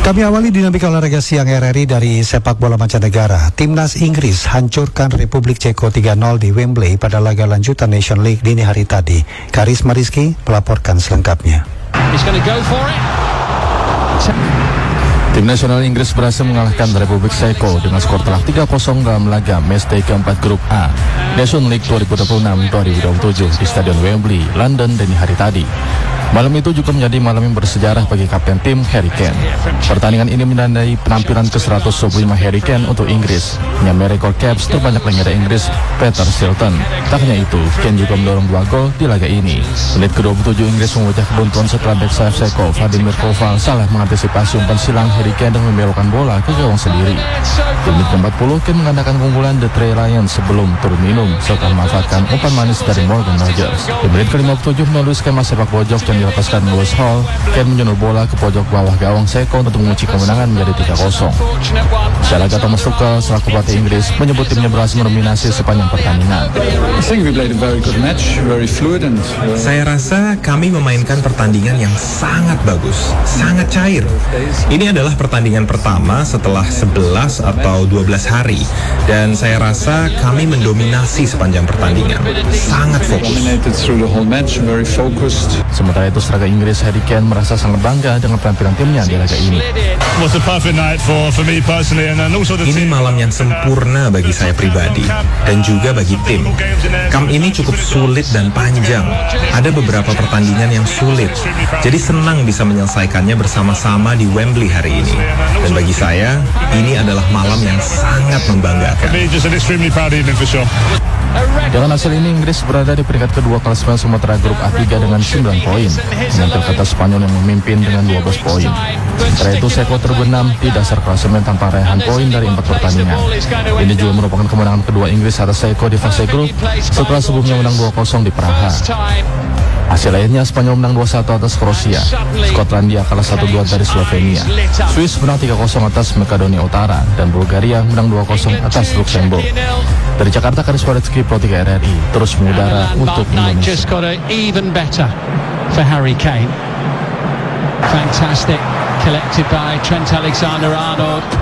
Kami awali dinamika olahraga siang RRI dari sepak bola mancanegara. Timnas Inggris hancurkan Republik Ceko 3-0 di Wembley pada laga lanjutan Nation League dini hari tadi. Karisma Rizky melaporkan selengkapnya. Tim nasional Inggris berhasil mengalahkan Republik Ceko dengan skor telak 3-0 dalam laga matchday keempat grup A Nation League 2026-2027 di Stadion Wembley, London dini hari tadi. Malam itu juga menjadi malam yang bersejarah bagi kapten tim Harry Kane. Pertandingan ini menandai penampilan ke-125 Harry Kane untuk Inggris, menyamai rekor caps terbanyak legenda Inggris Peter Shilton. Tak hanya itu, Kane juga mendorong 2 gol di laga ini. Menit ke-27 Inggris memecah kebuntuan setelah back sayap Ceko Vladimir Koval salah mengantisipasi umpan silang Harry Kane dan membelokkan bola ke gawang sendiri. Di menit ke-40 Kane mengandalkan keunggulan The Three Lions sebelum turun minum serta memanfaatkan umpan manis dari Morgan Rogers. Di menit ke-57 melalui skema sepak pojok yang dilepaskan Lewis Hall, Kane menjunur bola ke pojok bawah gawang Ceko untuk mengunci kemenangan menjadi 3-0. Laga Thomas Tuchel selaku pelatih Inggris menyebut timnya berhasil mendominasi sepanjang pertandingan. Saya rasa kami memainkan pertandingan yang sangat bagus, sangat cair. Ini adalah pertandingan pertama setelah 11 atau 12 hari, dan saya rasa kami mendominasi sepanjang pertandingan, sangat fokus. Sementara itu striker Inggris Harry Kane merasa sangat bangga dengan penampilan timnya di laga ini. Ini malam yang sempurna bagi saya pribadi dan juga bagi tim. Kamp ini cukup sulit dan panjang. Ada beberapa pertandingan yang sulit, jadi senang bisa menyelesaikannya bersama-sama di Wembley hari ini. Dan bagi saya, ini adalah malam yang sangat membanggakan. Dengan hasil ini, Inggris berada di peringkat kedua klasemen sementara grup A3 dengan 9 poin, dengan kata Spanyol yang memimpin dengan 12 poin. Sementara itu, Ceko terbenam di dasar klasemen tanpa raihan poin dari 4 pertandingan. Ini juga merupakan kemenangan kedua Inggris atas Ceko di fase grup setelah sebelumnya menang 2-0 di Praha. Hasil lainnya, Spanyol menang 2-1 atas Kroasia, Skotlandia kalah 1-2 dari Slovenia, Swiss menang 3-0 atas Makedonia Utara, dan Bulgaria menang 2-0 atas Luxembourg. Dari Jakarta, Karisma Rizky, Pro 3 RRI, terus mengudara untuk Indonesia. Fantastic, collected by Trent Alexander-Arnold.